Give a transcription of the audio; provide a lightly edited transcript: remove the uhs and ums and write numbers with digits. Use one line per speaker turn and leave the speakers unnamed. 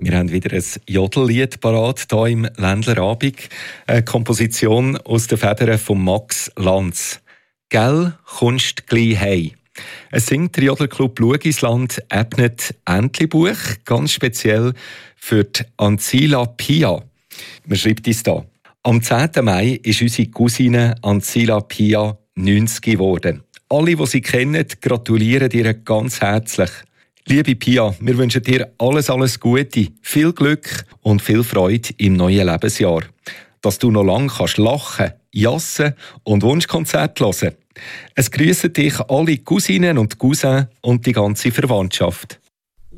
Wir haben wieder ein Jodellied parat hier im Ländler Abend. Eine Komposition aus den Federn von Max Lanz. «Gell, kommst gleich heim». Es singt der Jodelclub Lugisland Ebnet Entlebuch, ganz speziell für die Ancila Pia. Man schreibt uns da. Am 10. Mai ist unsere Cousine Ancila Pia 90 geworden. Alle, die sie kennen, gratulieren ihr ganz herzlich. Liebe Pia, wir wünschen dir alles Gute, viel Glück und viel Freude im neuen Lebensjahr. Dass du noch lange lachen, jassen und Wunschkonzerte hören. Es grüßen dich alle Cousinen und Cousins und die ganze Verwandtschaft.